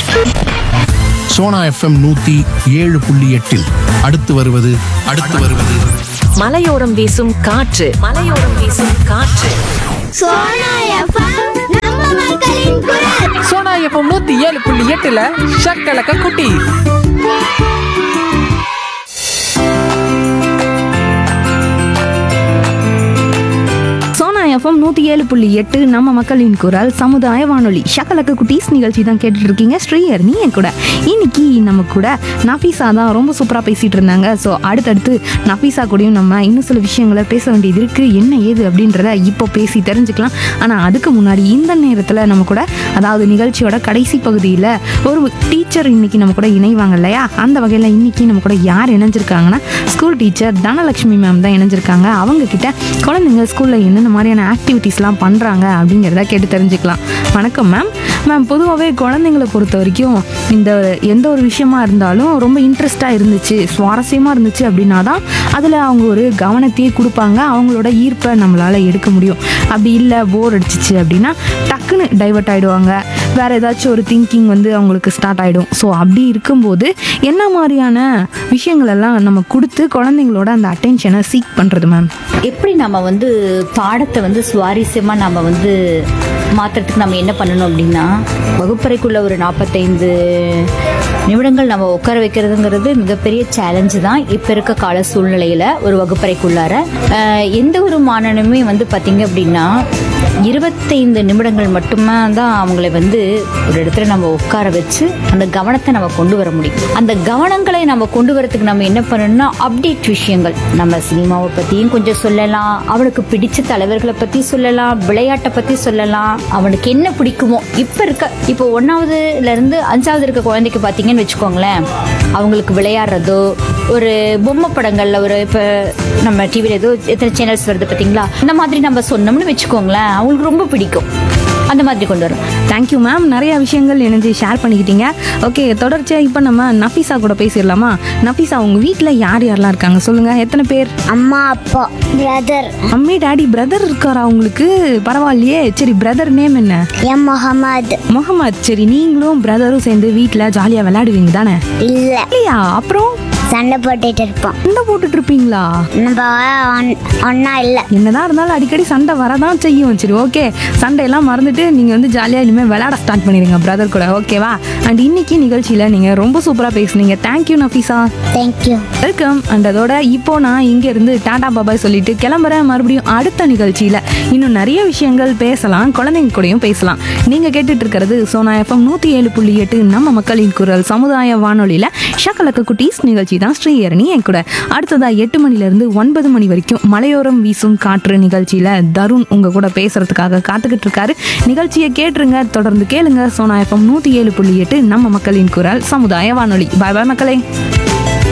Sona FM 107.8 அடுத்து வருவது மலையோரம் வீசும் காற்று சோனா எஃப்எம் நம்ம மக்களின் குரல். சோனா எஃப்எம் 107.8 ஷக்கலக்க குட்டி. சோனா எஃப்எம் 107.8 நம்ம மக்களின் குரல் சமுதாய வானொலி ஷக்கலக்க குட்டீஸ் நிகழ்ச்சி தான் கேட்டுட்டு இருக்கீங்க. ஸ்ரீயர் நீ என் கூட இன்னைக்கு நம்ம கூட நஃபீஸா தான் ரொம்ப சூப்பராக பேசிட்டு இருந்தாங்க. ஸோ அடுத்தடுத்து நஃபீஸா கூடயும் நம்ம இன்னும் சில விஷயங்களை பேச வேண்டியது இருக்கு. என்ன ஏது அப்படின்றத இப்போ பேசி தெரிஞ்சுக்கலாம். ஆனால் அதுக்கு முன்னாடி இந்த நேரத்தில் நம்ம கூட, அதாவது நிகழ்ச்சியோட கடைசி பகுதியில் ஒரு டீச்சர் இன்னைக்கு நம்ம கூட இணைவாங்க இல்லையா? அந்த வகையில் இன்னைக்கு நம்ம கூட யார் இணைஞ்சிருக்காங்கன்னா, ஸ்கூல் டீச்சர் தனலட்சுமி மேம் தான் இணைஞ்சிருக்காங்க. அவங்க கிட்ட குழந்தைங்க ஸ்கூலில் என்னென்ன மாதிரியான ஆக்டிவிட்டீஸ்லாம் பண்ணுறாங்க அப்படிங்கிறத கேட்டு தெரிஞ்சுக்கலாம். வணக்கம் மேம். மேம், பொதுவாகவே குழந்தைங்களை பொறுத்த வரைக்கும் இந்த எந்த ஒரு விஷயமா இருந்தாலும் ரொம்ப இன்ட்ரெஸ்டாக இருந்துச்சு, சுவாரஸ்யமாக இருந்துச்சு அப்படின்னா தான் அதில் அவங்க ஒரு கவனத்தையே கொடுப்பாங்க. அவங்களோட ஈர்ப்பை நம்மளால் எடுக்க முடியும். அப்படி இல்லை, போர் அடிச்சிச்சு அப்படின்னா டக்குன்னு டைவர்ட் ஆகிடுவாங்க. வேறு ஏதாச்சும் ஒரு திங்கிங் வந்து அவங்களுக்கு ஸ்டார்ட் ஆகிடும். ஸோ அப்படி இருக்கும்போது என்ன மாதிரியான விஷயங்கள் எல்லாம் நம்ம கொடுத்து குழந்தைங்களோட அந்த அட்டென்ஷனை சீக் பண்ணுறது மேம்? எப்படி நம்ம வந்து பாடத்தை வந்து சுவாரஸ்யமாக நம்ம வந்து மாற்றுறதுக்கு நம்ம என்ன பண்ணணும் அப்படின்னா, வகுப்பறைக்குள்ள ஒரு 45 நிமிடங்கள் நம்ம உட்கார வைக்கிறதுங்கிறது மிகப்பெரிய சேலஞ்சு தான் இப்போ இருக்க கால சூழ்நிலையில். ஒரு வகுப்பறைக்குள்ளார எந்த ஒரு மாணவனுமே வந்து பார்த்திங்க அப்படின்னா 25 நிமிடங்கள் மட்டுமே தான் அவங்களை வந்து ஒரு இடத்துல நம்ம உட்கார வச்சு அந்த கவனத்தை நம்ம கொண்டு வர முடியும். அந்த கவனங்களை நம்ம கொண்டு வரதுக்கு நம்ம என்ன பண்ணணும்னா, அப்டேட் விஷயங்கள், நம்ம சினிமாவை பற்றியும் கொஞ்சம் சொல்லலாம், அவனுக்கு பிடிச்ச தலைவர்களை பற்றி சொல்லலாம், விளையாட்டை பற்றி சொல்லலாம், அவனுக்கு என்ன பிடிக்குமோ. இப்போ 1ஆவதுல இருந்து 5ஆவது இருக்க குழந்தைக்கு பார்த்தீங்கன்னு வச்சுக்கோங்களேன், அவங்களுக்கு விளையாடுறதோ, ஒரு பொம்மை படங்கள்ல ஒரு இப்போ நம்ம டிவியில் ஏதோ எத்தனை சேனல்ஸ் வருது பார்த்தீங்களா, அந்த மாதிரி நம்ம சொன்னோம்னு வச்சுக்கோங்களேன், அவங்களுக்கு ரொம்ப பிடிக்கும். அந்த மாதிரி கொண்டு வரும். Thank you ma'am. நிறைய விஷயங்கள் இணைஞ்சு ஷேர் பண்ணிக்கிட்டீங்க. ஓகே, தொடர்ச்சியாக இப்போ நம்ம நஃபீஸா கூட பேசிடலாமா? நஃபீஸா, உங்கள் வீட்டில் யார் யாரெல்லாம் இருக்காங்க சொல்லுங்கள். எத்தனை பேர்? அம்மா, அப்பா, பிரதர். மம்மி, டாடி, பிரதர் இருக்காரா உங்களுக்கு? பரவாயில்லையே. சரி, பிரதர் நேம் என்ன? எம் முகமது. முகமது. சரி, நீங்களும் பிரதரும் சேர்ந்து வீட்டில் ஜாலியாக விளையாடுவீங்க தானே? இல்லையா? அப்புறம் சண்டை போட்டுட்டு இருப்போம். சண்டை போட்டுட்டு இருப்பீங்களா? நம்ம ஒன்னா இல்ல. என்னதான் இருந்தாலும் அடிக்கடி சண்டை வரதான் செய்யும். சரி, ஓகே, சண்டையெல்லாம் மறந்துட்டு நீங்கள் வந்து ஜாலியாக இனிமேல் விளையாட ஸ்டார்ட் பண்ணிடுங்க பிரதர் கூட. ஓகேவா? அண்ட் இன்னைக்கு நிகழ்ச்சியில் நீங்கள் ரொம்ப சூப்பராக பேசுனீங்க. Thank you Nafeesa. Thank you. Welcome. And அதோட இப்போ நான் இங்கேருந்து டாடா பாபாய் சொல்லிட்டு கிளம்புறேன். மறுபடியும் அடுத்த நிகழ்ச்சியில் இன்னும் நிறைய விஷயங்கள் பேசலாம், குழந்தைங்க கூடயும் பேசலாம். நீங்கள் கேட்டுட்டு இருக்கிறது சோனா எஃப்எம் 107.8 நம்ம மக்களின் குரல் சமுதாய வானொலியில் ஷக்கலக்க குட்டீஸ் நிகழ்ச்சி தான். ஸ்ரீயரணி என் கூட. அடுத்ததா 8 மணிலேருந்து 9 மணி வரைக்கும் மலையோரம் வீசும் காற்று நிகழ்ச்சியில் தருண் உங்க கூட பேசுறதுக்காக காத்துக்கிட்டு இருக்காரு. நிகழ்ச்சியை கேட்டுருங்க, தொடர்ந்து கேளுங்க. சோனா எஃப்எம் 107.8 நம்ம மக்களின் குரல் சமுதாய வானொலி. பாய் பாய் மக்களே.